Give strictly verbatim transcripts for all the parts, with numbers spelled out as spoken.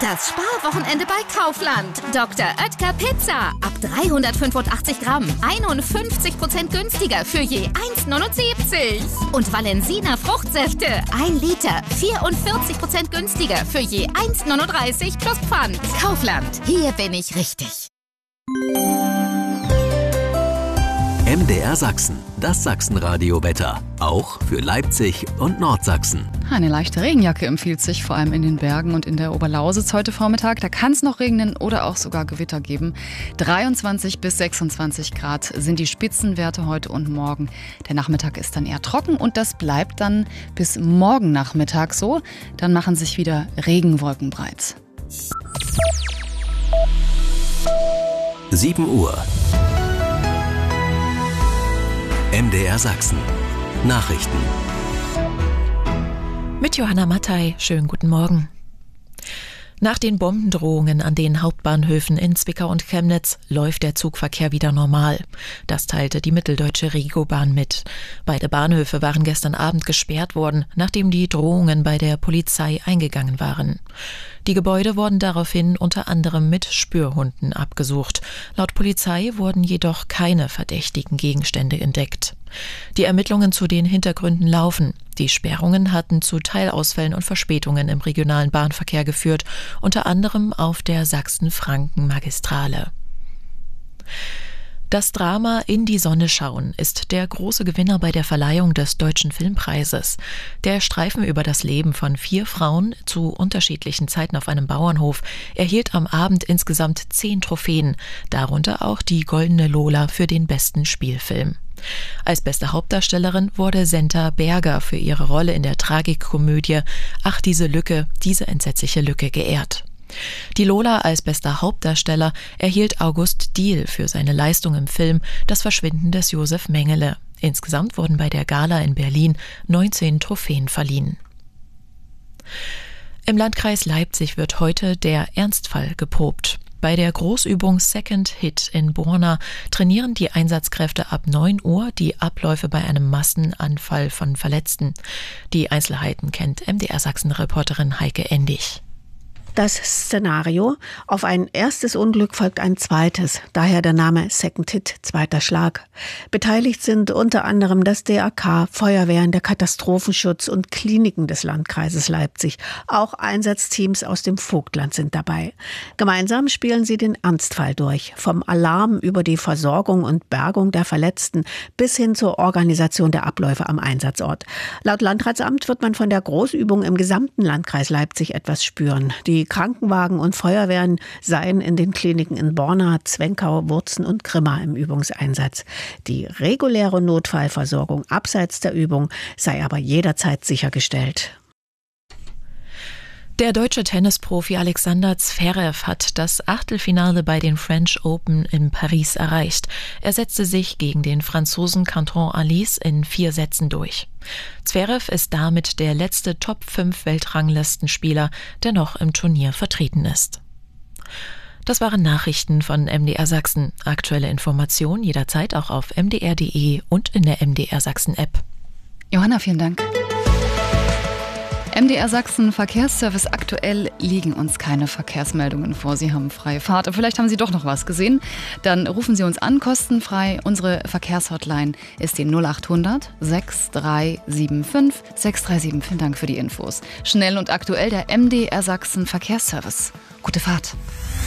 Das Sparwochenende bei Kaufland. Doktor Oetker Pizza. Ab dreihundertfünfundachtzig Gramm. einundfünfzig Prozent günstiger für je eins neunundsiebzig. Und Valensina Fruchtsäfte. ein Liter. vierundvierzig Prozent günstiger für je eins neununddreißig plus Pfand. Kaufland. Hier bin ich richtig. M D R Sachsen, das Sachsenradio-Wetter. Auch für Leipzig und Nordsachsen. Eine leichte Regenjacke empfiehlt sich, vor allem in den Bergen und in der Oberlausitz heute Vormittag. Da kann es noch regnen oder auch sogar Gewitter geben. dreiundzwanzig bis sechsundzwanzig Grad sind die Spitzenwerte heute und morgen. Der Nachmittag ist dann eher trocken und das bleibt dann bis morgen Nachmittag so. Dann machen sich wieder Regenwolken breit. sieben Uhr. M D R Sachsen. Nachrichten. Mit Johanna Mattei. Schönen guten Morgen. Nach den Bombendrohungen an den Hauptbahnhöfen in Zwickau und Chemnitz läuft der Zugverkehr wieder normal. Das teilte die Mitteldeutsche Regobahn mit. Beide Bahnhöfe waren gestern Abend gesperrt worden, nachdem die Drohungen bei der Polizei eingegangen waren. Die Gebäude wurden daraufhin unter anderem mit Spürhunden abgesucht. Laut Polizei wurden jedoch keine verdächtigen Gegenstände entdeckt. Die Ermittlungen zu den Hintergründen laufen. Die Sperrungen hatten zu Teilausfällen und Verspätungen im regionalen Bahnverkehr geführt, unter anderem auf der Sachsen-Franken-Magistrale. Das Drama In die Sonne schauen ist der große Gewinner bei der Verleihung des Deutschen Filmpreises. Der Streifen über das Leben von vier Frauen zu unterschiedlichen Zeiten auf einem Bauernhof erhielt am Abend insgesamt zehn Trophäen, darunter auch die Goldene Lola für den besten Spielfilm. Als beste Hauptdarstellerin wurde Senta Berger für ihre Rolle in der Tragikkomödie Ach, diese Lücke, diese entsetzliche Lücke geehrt. Die Lola als bester Hauptdarsteller erhielt August Diehl für seine Leistung im Film Das Verschwinden des Josef Mengele. Insgesamt wurden bei der Gala in Berlin neunzehn Trophäen verliehen. Im Landkreis Leipzig wird heute der Ernstfall geprobt. Bei der Großübung Second Hit in Borna trainieren die Einsatzkräfte ab neun Uhr die Abläufe bei einem Massenanfall von Verletzten. Die Einzelheiten kennt M D R Sachsen-Reporterin Heike Endig. Das Szenario: Auf ein erstes Unglück folgt ein zweites, daher der Name Second Hit, zweiter Schlag. Beteiligt sind unter anderem das D R K, Feuerwehren, der Katastrophenschutz und Kliniken des Landkreises Leipzig. Auch Einsatzteams aus dem Vogtland sind dabei. Gemeinsam spielen sie den Ernstfall durch, vom Alarm über die Versorgung und Bergung der Verletzten bis hin zur Organisation der Abläufe am Einsatzort. Laut Landratsamt wird man von der Großübung im gesamten Landkreis Leipzig etwas spüren. Die Krankenwagen und Feuerwehren seien in den Kliniken in Borna, Zwenkau, Wurzen und Grimma im Übungseinsatz. Die reguläre Notfallversorgung abseits der Übung sei aber jederzeit sichergestellt. Der deutsche Tennisprofi Alexander Zverev hat das Achtelfinale bei den French Open in Paris erreicht. Er setzte sich gegen den Franzosen Canton Alice in vier Sätzen durch. Zverev ist damit der letzte Top fünf Weltranglistenspieler, der noch im Turnier vertreten ist. Das waren Nachrichten von M D R Sachsen. Aktuelle Informationen jederzeit auch auf m d r punkt d e und in der M D R Sachsen App. Johanna, vielen Dank. M D R Sachsen Verkehrsservice: Aktuell liegen uns keine Verkehrsmeldungen vor. Sie haben freie Fahrt, aber vielleicht haben Sie doch noch was gesehen. Dann rufen Sie uns an, kostenfrei. Unsere Verkehrshotline ist die null acht hundert sechs drei sieben fünf sechs drei sieben. Vielen Dank für die Infos. Schnell und aktuell der M D R Sachsen Verkehrsservice. Gute Fahrt.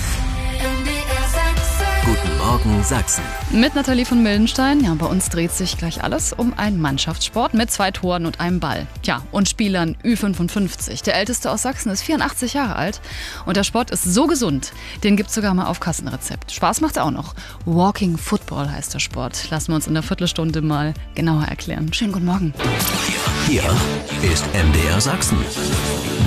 Guten Morgen Sachsen. Mit Nathalie von Mildenstein. Ja, bei uns dreht sich gleich alles um einen Mannschaftssport mit zwei Toren und einem Ball. Tja, und Spielern Ü fünfundfünfzig. Der älteste aus Sachsen ist vierundachtzig Jahre alt. Und der Sport ist so gesund, den gibt's sogar mal auf Kassenrezept. Spaß macht's auch noch. Walking Football heißt der Sport. Lassen wir uns in der Viertelstunde mal genauer erklären. Schönen guten Morgen. Hier ist M D R Sachsen.